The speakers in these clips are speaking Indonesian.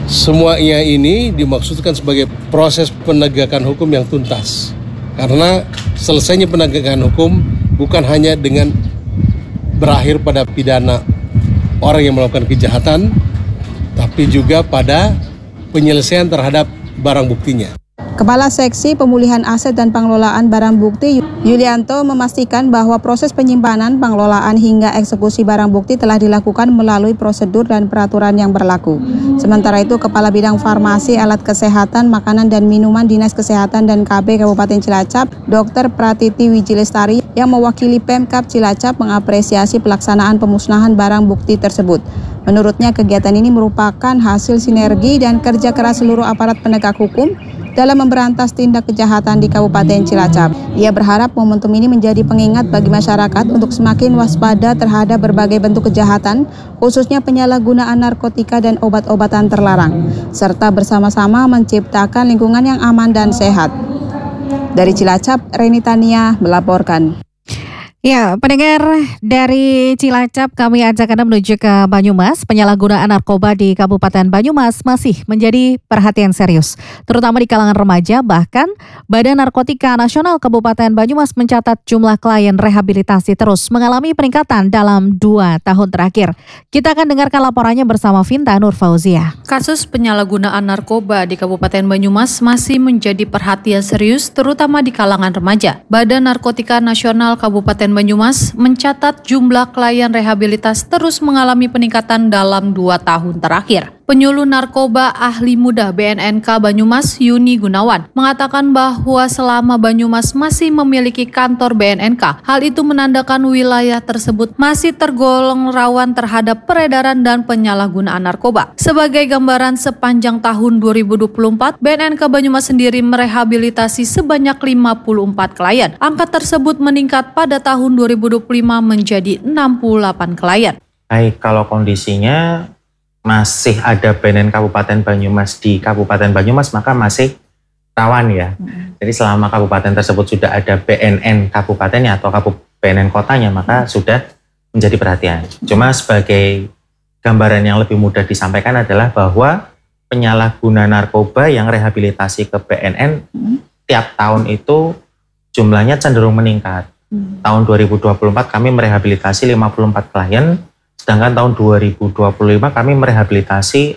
Semuanya ini dimaksudkan sebagai proses penegakan hukum yang tuntas. Karena selesainya penegakan hukum bukan hanya dengan berakhir pada pidana orang yang melakukan kejahatan, tapi juga pada penyelesaian terhadap barang buktinya. Kepala Seksi Pemulihan Aset dan Pengelolaan Barang Bukti Yulianto memastikan bahwa proses penyimpanan, pengelolaan hingga eksekusi barang bukti telah dilakukan melalui prosedur dan peraturan yang berlaku. Sementara itu, Kepala Bidang Farmasi, Alat Kesehatan, Makanan dan Minuman Dinas Kesehatan dan KB Kabupaten Cilacap, Dr. Pratiti Wijilestari yang mewakili Pemkab Cilacap mengapresiasi pelaksanaan pemusnahan barang bukti tersebut. Menurutnya, kegiatan ini merupakan hasil sinergi dan kerja keras seluruh aparat penegak hukum dalam memberantas tindak kejahatan di Kabupaten Cilacap. Ia berharap momentum ini menjadi pengingat bagi masyarakat untuk semakin waspada terhadap berbagai bentuk kejahatan, khususnya penyalahgunaan narkotika dan obat-obatan terlarang, serta bersama-sama menciptakan lingkungan yang aman dan sehat. Dari Cilacap, Reni Tania melaporkan. Ya, pendengar dari Cilacap, kami ajak Anda menuju ke Banyumas. Penyalahgunaan narkoba di Kabupaten Banyumas masih menjadi perhatian serius, terutama di kalangan remaja. Bahkan Badan Narkotika Nasional Kabupaten Banyumas mencatat jumlah klien rehabilitasi terus mengalami peningkatan dalam 2 tahun terakhir. Kita akan dengarkan laporannya bersama Vinta Nurfauzia. Kasus penyalahgunaan narkoba di Kabupaten Banyumas masih menjadi perhatian serius, terutama di kalangan remaja. Badan Narkotika Nasional Kabupaten Banyumas mencatat jumlah klien rehabilitas terus mengalami peningkatan dalam 2 tahun terakhir. Penyuluh narkoba ahli muda BNNK Banyumas Yuni Gunawan mengatakan bahwa selama Banyumas masih memiliki kantor BNNK, hal itu menandakan wilayah tersebut masih tergolong rawan terhadap peredaran dan penyalahgunaan narkoba. Sebagai gambaran, sepanjang tahun 2024, BNNK Banyumas sendiri merehabilitasi sebanyak 54 klien. Angka tersebut meningkat pada tahun 2025 menjadi 68 klien. Baik, kalau kondisinya masih ada BNN Kabupaten Banyumas di Kabupaten Banyumas, maka masih rawan ya. Jadi selama kabupaten tersebut sudah ada BNN kabupatennya atau BNN kotanya, maka sudah menjadi perhatian. Cuma sebagai gambaran yang lebih mudah disampaikan adalah bahwa penyalahguna narkoba yang rehabilitasi ke BNN tiap tahun itu jumlahnya cenderung meningkat. Tahun 2024 kami merehabilitasi 54 klien, sedangkan tahun 2025 kami merehabilitasi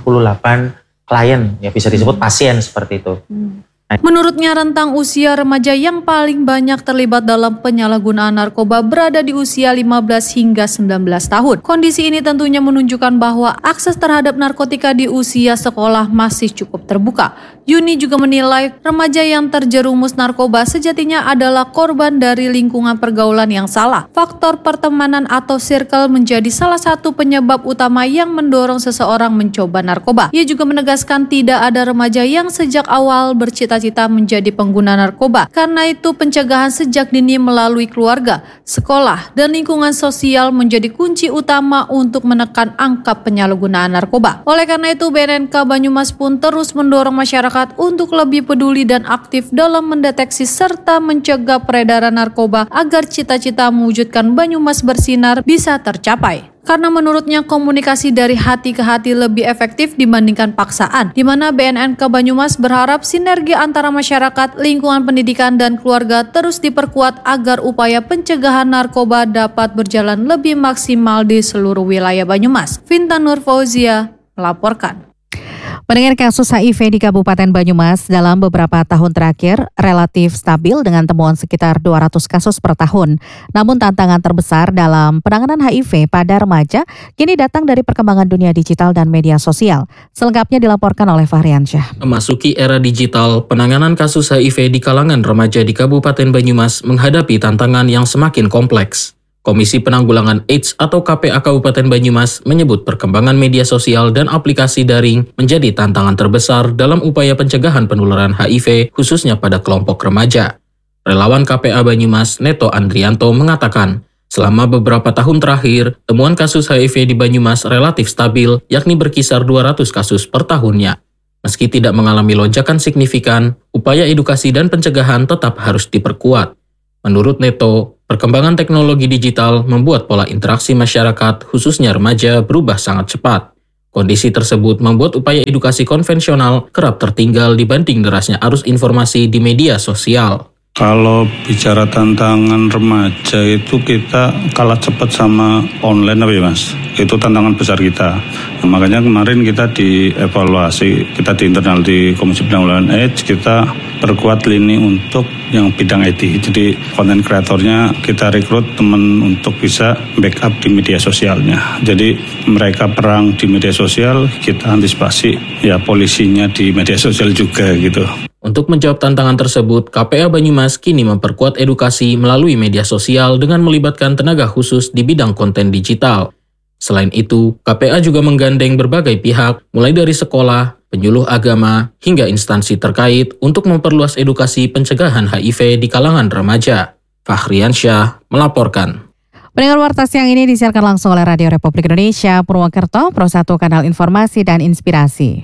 68 klien, ya bisa disebut pasien seperti itu. Menurutnya, rentang usia remaja yang paling banyak terlibat dalam penyalahgunaan narkoba berada di usia 15 hingga 19 tahun. Kondisi ini tentunya menunjukkan bahwa akses terhadap narkotika di usia sekolah masih cukup terbuka. Yuni juga menilai remaja yang terjerumus narkoba sejatinya adalah korban dari lingkungan pergaulan yang salah. Faktor pertemanan atau circle menjadi salah satu penyebab utama yang mendorong seseorang mencoba narkoba. Ia juga menegaskan tidak ada remaja yang sejak awal bercita-cita menjadi pengguna narkoba. Karena itu pencegahan sejak dini melalui keluarga, sekolah, dan lingkungan sosial menjadi kunci utama untuk menekan angka penyalahgunaan narkoba. Oleh karena itu, BNNK Banyumas pun terus mendorong masyarakat untuk lebih peduli dan aktif dalam mendeteksi serta mencegah peredaran narkoba agar cita-cita mewujudkan Banyumas bersinar bisa tercapai. Karena menurutnya komunikasi dari hati ke hati lebih efektif dibandingkan paksaan, di mana BNNK Banyumas berharap sinergi antara masyarakat, lingkungan pendidikan, dan keluarga terus diperkuat agar upaya pencegahan narkoba dapat berjalan lebih maksimal di seluruh wilayah Banyumas. Vinta Nurfauzia melaporkan. Mendengar kasus HIV di Kabupaten Banyumas dalam beberapa tahun terakhir relatif stabil dengan temuan sekitar 200 kasus per tahun. Namun tantangan terbesar dalam penanganan HIV pada remaja kini datang dari perkembangan dunia digital dan media sosial. Selengkapnya dilaporkan oleh Fahriansyah. Memasuki era digital, penanganan kasus HIV di kalangan remaja di Kabupaten Banyumas menghadapi tantangan yang semakin kompleks. Komisi Penanggulangan AIDS atau KPA Kabupaten Banyumas menyebut perkembangan media sosial dan aplikasi daring menjadi tantangan terbesar dalam upaya pencegahan penularan HIV khususnya pada kelompok remaja. Relawan KPA Banyumas Neto Andrianto mengatakan, selama beberapa tahun terakhir, temuan kasus HIV di Banyumas relatif stabil, yakni berkisar 200 kasus per tahunnya. Meski tidak mengalami lonjakan signifikan, upaya edukasi dan pencegahan tetap harus diperkuat. Menurut Neto, perkembangan teknologi digital membuat pola interaksi masyarakat, khususnya remaja, berubah sangat cepat. Kondisi tersebut membuat upaya edukasi konvensional kerap tertinggal dibanding derasnya arus informasi di media sosial. Kalau bicara tantangan remaja itu kita kalah cepat sama online tapi Mas. Itu tantangan besar kita. Nah, makanya kemarin kita dievaluasi, kita di internal di Komisi Penanggulangan AIDS, kita perkuat lini untuk yang bidang IT. Jadi konten kreatornya kita rekrut teman untuk bisa backup di media sosialnya. Jadi mereka perang di media sosial, kita antisipasi ya polisinya di media sosial juga gitu. Untuk menjawab tantangan tersebut, KPA Banyumas kini memperkuat edukasi melalui media sosial dengan melibatkan tenaga khusus di bidang konten digital. Selain itu, KPA juga menggandeng berbagai pihak, mulai dari sekolah, penyuluh agama, hingga instansi terkait untuk memperluas edukasi pencegahan HIV di kalangan remaja. Fahriansyah melaporkan. Pendengar Warta Siang ini disiarkan langsung oleh Radio Republik Indonesia, Purwokerto, Pro 1 Kanal Informasi dan Inspirasi.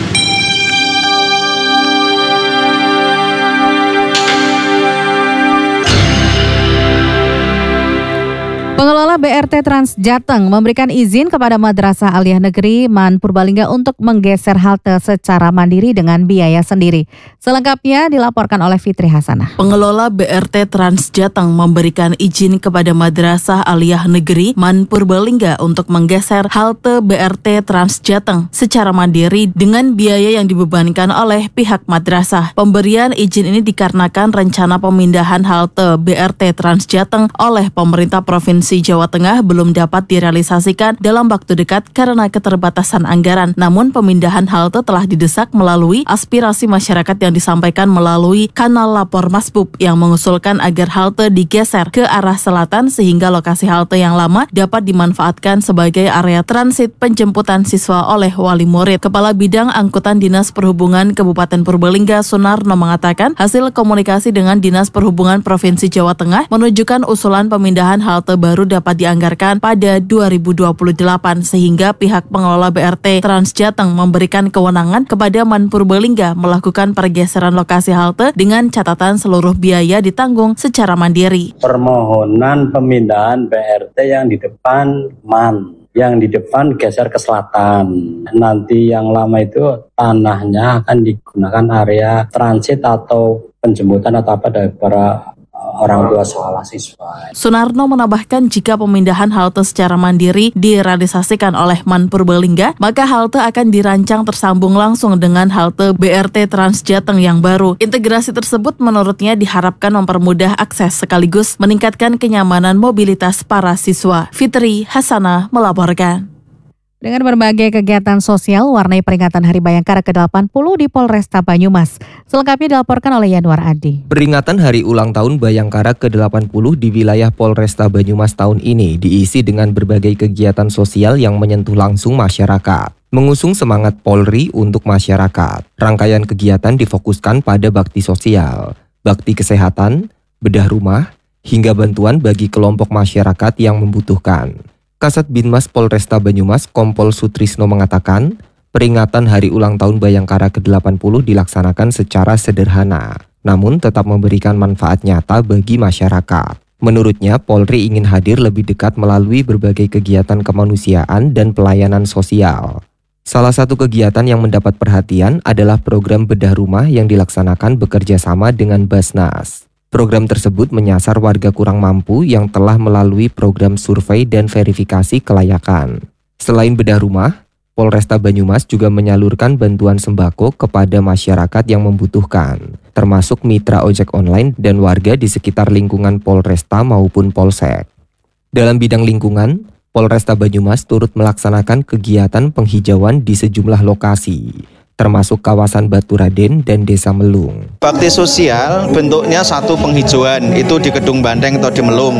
Pengelola BRT Trans Jateng memberikan izin kepada Madrasah Aliyah Negeri Man Purbalingga untuk menggeser halte secara mandiri dengan biaya sendiri. Selengkapnya dilaporkan oleh Fitri Hasanah. Pengelola BRT Trans Jateng memberikan izin kepada Madrasah Aliyah Negeri Man Purbalingga untuk menggeser halte BRT Trans Jateng secara mandiri dengan biaya yang dibebankan oleh pihak madrasah. Pemberian izin ini dikarenakan rencana pemindahan halte BRT Trans Jateng oleh pemerintah Provinsi Jawa Tengah belum dapat direalisasikan dalam waktu dekat karena keterbatasan anggaran. Namun pemindahan halte telah didesak melalui aspirasi masyarakat yang disampaikan melalui kanal lapor Masbub yang mengusulkan agar halte digeser ke arah selatan sehingga lokasi halte yang lama dapat dimanfaatkan sebagai area transit penjemputan siswa oleh wali murid. Kepala Bidang Angkutan Dinas Perhubungan Kabupaten Purbalingga Sunarno mengatakan hasil komunikasi dengan Dinas Perhubungan Provinsi Jawa Tengah menunjukkan usulan pemindahan halte baru dapat dianggarkan pada 2028 sehingga pihak pengelola BRT Trans Jateng memberikan kewenangan kepada Man Purbalingga melakukan pergeseran lokasi halte dengan catatan seluruh biaya ditanggung secara mandiri. Permohonan pemindahan BRT yang di depan Man, yang di depan geser ke selatan. Nanti yang lama itu tanahnya akan digunakan area transit atau penjemputan atau apa dari para orang tua sekolah siswa. Sunarno menambahkan jika pemindahan halte secara mandiri direalisasikan oleh Man Purbalingga, maka halte akan dirancang tersambung langsung dengan halte BRT Trans Jateng yang baru. Integrasi tersebut menurutnya diharapkan mempermudah akses sekaligus meningkatkan kenyamanan mobilitas para siswa. Fitri Hasanah melaporkan. Dengan berbagai kegiatan sosial warnai peringatan Hari Bayangkara ke-80 di Polresta Banyumas. Selengkapnya dilaporkan oleh Yanuar Adi. Peringatan Hari Ulang Tahun Bayangkara ke-80 di wilayah Polresta Banyumas tahun ini diisi dengan berbagai kegiatan sosial yang menyentuh langsung masyarakat. Mengusung semangat Polri untuk masyarakat, rangkaian kegiatan difokuskan pada bakti sosial, bakti kesehatan, bedah rumah, hingga bantuan bagi kelompok masyarakat yang membutuhkan. Kasat Binmas Polresta Banyumas Kompol Sutrisno mengatakan, peringatan Hari Ulang Tahun Bayangkara ke-80 dilaksanakan secara sederhana, namun tetap memberikan manfaat nyata bagi masyarakat. Menurutnya, Polri ingin hadir lebih dekat melalui berbagai kegiatan kemanusiaan dan pelayanan sosial. Salah satu kegiatan yang mendapat perhatian adalah program bedah rumah yang dilaksanakan bekerja sama dengan Basnas. Program tersebut menyasar warga kurang mampu yang telah melalui program survei dan verifikasi kelayakan. Selain bedah rumah, Polresta Banyumas juga menyalurkan bantuan sembako kepada masyarakat yang membutuhkan, termasuk mitra ojek online dan warga di sekitar lingkungan Polresta maupun Polsek. Dalam bidang lingkungan, Polresta Banyumas turut melaksanakan kegiatan penghijauan di sejumlah lokasi, termasuk kawasan Baturaden dan Desa Melung. Bakti sosial bentuknya satu penghijauan, itu di Kedung Bandeng atau di Melung.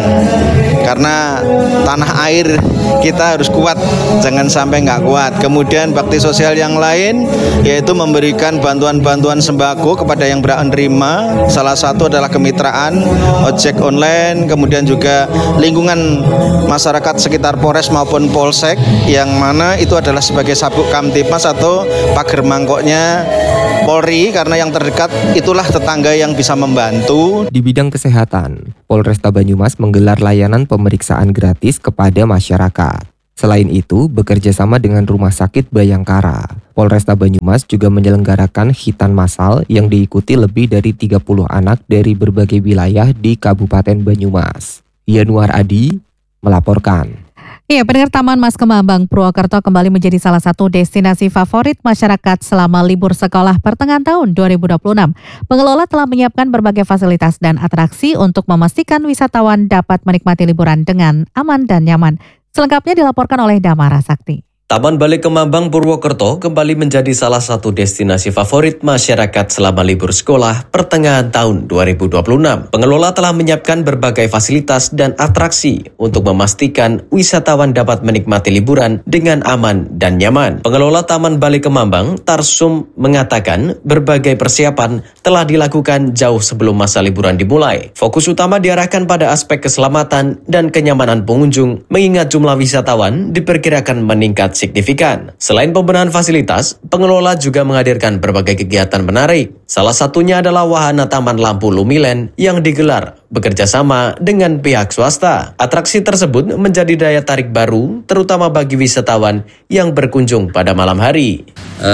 Karena tanah air kita harus kuat, jangan sampai nggak kuat. Kemudian bakti sosial yang lain yaitu memberikan bantuan-bantuan sembako kepada yang berhak menerima. Salah satu adalah kemitraan ojek online, kemudian juga lingkungan masyarakat sekitar Polres maupun Polsek, yang mana itu adalah sebagai sabuk kamtipmas atau pagar mangkoknya Polri, karena yang terdekat itulah tetangga yang bisa membantu. Di bidang kesehatan, Polresta Banyumas menggelar layanan pemeriksaan gratis kepada masyarakat. Selain itu, bekerja sama dengan Rumah Sakit Bayangkara, Polresta Banyumas juga menyelenggarakan khitan massal yang diikuti lebih dari 30 anak dari berbagai wilayah di Kabupaten Banyumas. Yanuar Adi melaporkan. Iya, pendengar, Taman Mas Kemambang Purwokerto kembali menjadi salah satu destinasi favorit masyarakat selama libur sekolah pertengahan tahun 2026. Pengelola telah menyiapkan berbagai fasilitas dan atraksi untuk memastikan wisatawan dapat menikmati liburan dengan aman dan nyaman. Selengkapnya dilaporkan oleh Damara Sakti. Taman Balai Kemambang Purwokerto kembali menjadi salah satu destinasi favorit masyarakat selama libur sekolah pertengahan tahun 2026. Pengelola telah menyiapkan berbagai fasilitas dan atraksi untuk memastikan wisatawan dapat menikmati liburan dengan aman dan nyaman. Pengelola Taman Balai Kemambang, Tarsum, mengatakan berbagai persiapan telah dilakukan jauh sebelum masa liburan dimulai. Fokus utama diarahkan pada aspek keselamatan dan kenyamanan pengunjung, mengingat jumlah wisatawan diperkirakan meningkat signifikan. Selain pembenahan fasilitas, pengelola juga menghadirkan berbagai kegiatan menarik. Salah satunya adalah wahana Taman Lampu Lumilen yang digelar bekerja sama dengan pihak swasta. Atraksi tersebut menjadi daya tarik baru, terutama bagi wisatawan yang berkunjung pada malam hari.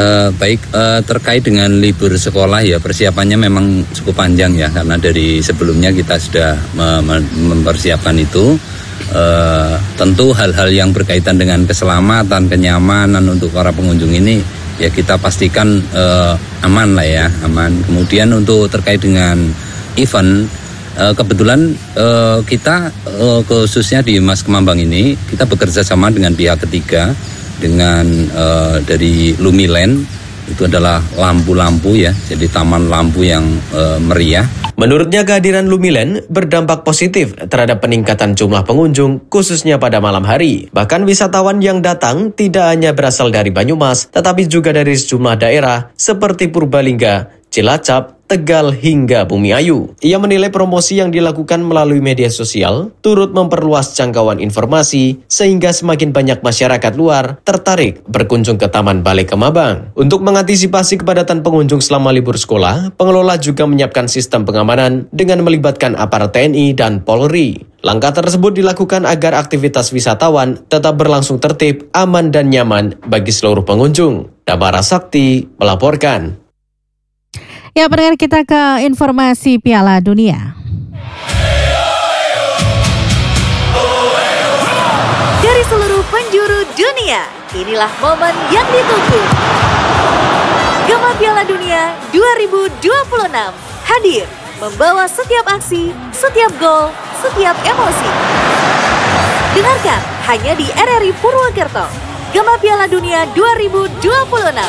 Terkait dengan libur sekolah ya, persiapannya memang cukup panjang ya, karena dari sebelumnya kita sudah mempersiapkan itu. Tentu hal-hal yang berkaitan dengan keselamatan, kenyamanan untuk para pengunjung ini ya kita pastikan aman lah ya, aman. Kemudian untuk terkait dengan event, kebetulan kita khususnya di Mas Kemambang ini kita bekerja sama dengan pihak ketiga, dengan dari Lumilen, itu adalah lampu-lampu ya, jadi taman lampu yang meriah. Menurutnya kehadiran Lumilen berdampak positif terhadap peningkatan jumlah pengunjung khususnya pada malam hari. Bahkan wisatawan yang datang tidak hanya berasal dari Banyumas tetapi juga dari sejumlah daerah seperti Purbalingga, Cilacap, Tegal hingga Bumiayu. Ia menilai promosi yang dilakukan melalui media sosial turut memperluas jangkauan informasi sehingga semakin banyak masyarakat luar tertarik berkunjung ke Taman Balai Kemambang. Untuk mengantisipasi kepadatan pengunjung selama libur sekolah, pengelola juga menyiapkan sistem pengamanan dengan melibatkan aparat TNI dan Polri. Langkah tersebut dilakukan agar aktivitas wisatawan tetap berlangsung tertib, aman dan nyaman bagi seluruh pengunjung. Damara Sakti melaporkan. Ya, pendengar, kita ke informasi Piala Dunia. Dari seluruh penjuru dunia, inilah momen yang ditunggu. Gema Piala Dunia 2026 hadir membawa setiap aksi, setiap gol, setiap emosi. Dengarkan hanya di RRI Purwokerto. Gema Piala Dunia 2026.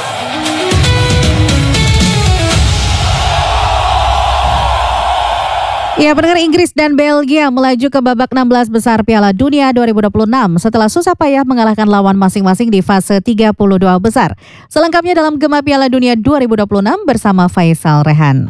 Ya, pendengar, Inggris dan Belgia melaju ke babak 16 besar Piala Dunia 2026 setelah susah payah mengalahkan lawan masing-masing di fase 32 besar. Selengkapnya dalam Gema Piala Dunia 2026 bersama Faisal Rehan.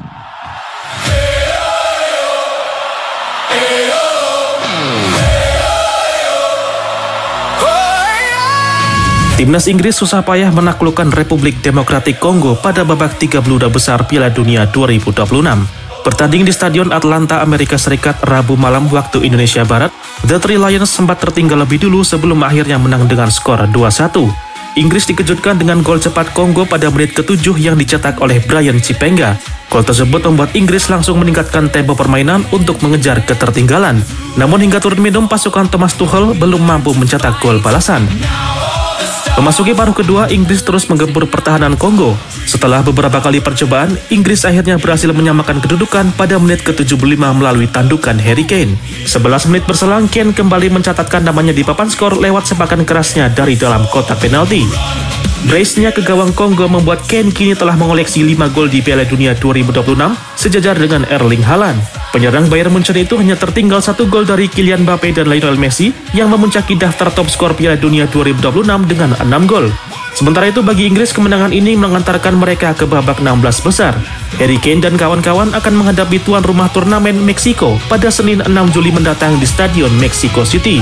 Timnas Inggris susah payah menaklukkan Republik Demokratik Kongo pada babak 32 besar Piala Dunia 2026. Bertanding di Stadion Atlanta, Amerika Serikat, Rabu malam waktu Indonesia Barat, The Three Lions sempat tertinggal lebih dulu sebelum akhirnya menang dengan skor 2-1. Inggris dikejutkan dengan gol cepat Kongo pada menit ke-7 yang dicetak oleh Brian Chipenga. Gol tersebut membuat Inggris langsung meningkatkan tempo permainan untuk mengejar ketertinggalan. Namun hingga turun minum, pasukan Thomas Tuchel belum mampu mencetak gol balasan. Memasuki paruh kedua, Inggris terus menggempur pertahanan Kongo. Setelah beberapa kali percobaan, Inggris akhirnya berhasil menyamakan kedudukan pada menit ke-75 melalui tandukan Harry Kane. 11 menit berselang, Kane kembali mencatatkan namanya di papan skor lewat sepakan kerasnya dari dalam kotak penalti. Brace-nya ke gawang Kongo membuat Kane kini telah mengoleksi 5 gol di Piala Dunia 2026 sejajar dengan Erling Haaland. Penyerang Bayern Munchen itu hanya tertinggal 1 gol dari Kylian Mbappe dan Lionel Messi yang memuncaki daftar top skor Piala Dunia 2026 dengan 6 gol. Sementara itu bagi Inggris, kemenangan ini mengantarkan mereka ke babak 16 besar. Harry Kane dan kawan-kawan akan menghadapi tuan rumah turnamen Meksiko pada Senin 6 Juli mendatang di Stadion Mexico City.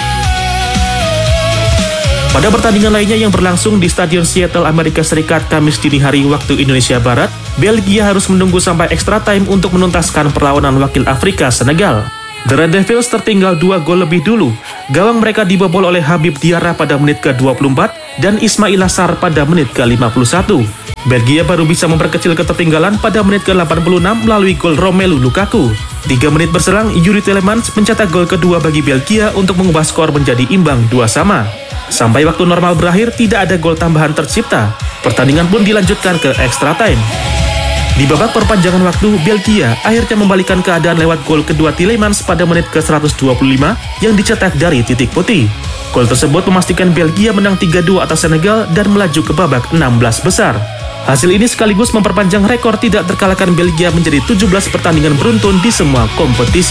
Pada pertandingan lainnya yang berlangsung di Stadion Seattle, Amerika Serikat, Kamis dini hari waktu Indonesia Barat, Belgia harus menunggu sampai extra time untuk menuntaskan perlawanan wakil Afrika, Senegal. The Red Devils tertinggal 2 gol lebih dulu. Gawang mereka dibobol oleh Habib Diarra pada menit ke-24 dan Ismail Assar pada menit ke-51. Belgia baru bisa memperkecil ketertinggalan pada menit ke-86 melalui gol Romelu Lukaku. 3 menit berselang, Yuri Tielemans mencetak gol kedua bagi Belgia untuk mengubah skor menjadi imbang 2-2. Sampai waktu normal berakhir, tidak ada gol tambahan tercipta. Pertandingan pun dilanjutkan ke extra time. Di babak perpanjangan waktu, Belgia akhirnya membalikan keadaan lewat gol kedua Tielemans pada menit ke-125 yang dicetak dari titik putih. Gol tersebut memastikan Belgia menang 3-2 atas Senegal dan melaju ke babak 16 besar. Hasil ini sekaligus memperpanjang rekor tidak terkalahkan Belgia menjadi 17 pertandingan beruntun di semua kompetisi.